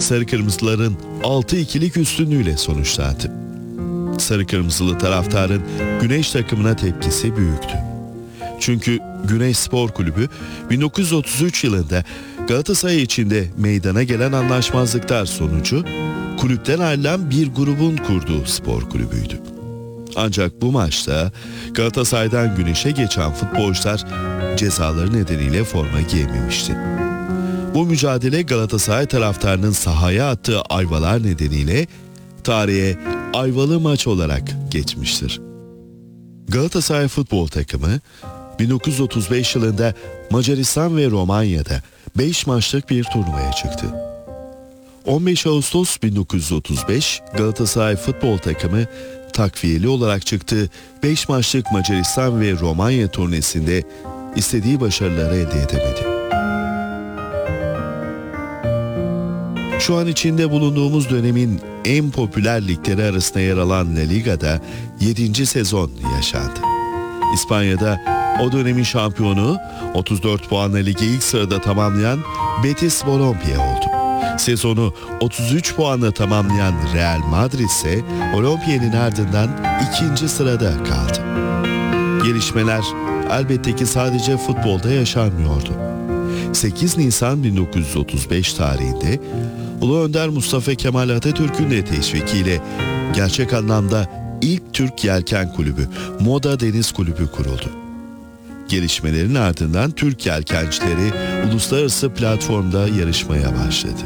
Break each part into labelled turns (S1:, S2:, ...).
S1: Sarı Kırmızıların 6-2'lik üstünlüğüyle sonuçlandı. Sarı Kırmızılı taraftarın Güneş takımına tepkisi büyüktü. Çünkü Güneş Spor Kulübü 1933 yılında Galatasaray içinde meydana gelen anlaşmazlıklar sonucu kulüpten ayrılan bir grubun kurduğu spor kulübüydü. Ancak bu maçta Galatasaray'dan Güneş'e geçen futbolcular cezaları nedeniyle forma giyememişti. Bu mücadele Galatasaray taraftarının sahaya attığı ayvalar nedeniyle tarihe ayvalı maç olarak geçmiştir. Galatasaray futbol takımı 1935 yılında Macaristan ve Romanya'da 5 maçlık bir turnuvaya çıktı. 15 Ağustos 1935 Galatasaray futbol takımı takviyeli olarak çıktığı 5 maçlık Macaristan ve Romanya turnesinde istediği başarıları elde edemedi. Şu an içinde bulunduğumuz dönemin en popüler ligleri arasında yer alan La Liga'da 7. sezon yaşandı. İspanya'da o dönemin şampiyonu 34 puanla ligi ilk sırada tamamlayan Betis Bologna oldu. Sezonu 33 puanla tamamlayan Real Madrid ise Bologna'nın ardından 2. sırada kaldı. Gelişmeler elbette ki sadece futbolda yaşanmıyordu. 8 Nisan 1935 tarihinde Ulu Önder Mustafa Kemal Atatürk'ün de teşvikiyle gerçek anlamda ilk Türk Yelken Kulübü, Moda Deniz Kulübü kuruldu. Gelişmelerin ardından Türk yelkencileri uluslararası platformda yarışmaya başladı.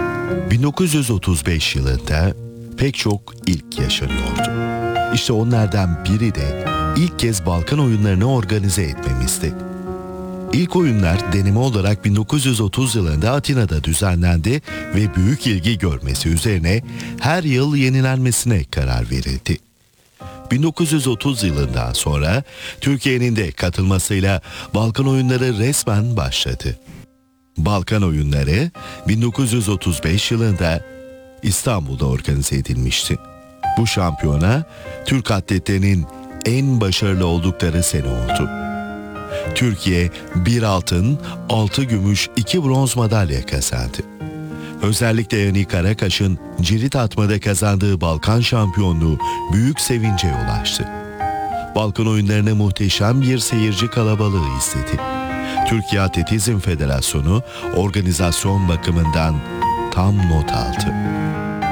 S1: 1935 yılında pek çok ilk yaşanıyordu. İşte onlardan biri de ilk kez Balkan oyunlarını organize etmemizdi. İlk oyunlar deneme olarak 1930 yılında Atina'da düzenlendi ve büyük ilgi görmesi üzerine her yıl yenilenmesine karar verildi. 1930 yılından sonra Türkiye'nin de katılmasıyla Balkan oyunları resmen başladı. Balkan oyunları 1935 yılında İstanbul'da organize edilmişti. Bu şampiyona Türk atletlerinin en başarılı oldukları sene oldu. Türkiye 1 altın, 6 gümüş, 2 bronz madalya kazandı. Özellikle Yani Karakaş'ın cirit atmada kazandığı Balkan şampiyonluğu büyük sevince yol açtı. Balkan oyunlarına muhteşem bir seyirci kalabalığı izledi. Türkiye Atletizm Federasyonu organizasyon bakımından tam not aldı.